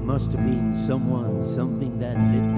There must have been someone, something that lit